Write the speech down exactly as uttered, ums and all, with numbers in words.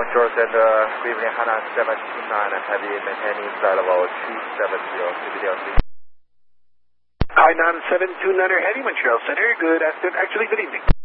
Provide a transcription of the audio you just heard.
Montreal Center, Cleveland Hana seven two nine, heavy maintaining flight level two seven zero, C B D L C. Hi, nine seven two nine Heavy, Montreal Center. Good afternoon. Actually, good evening.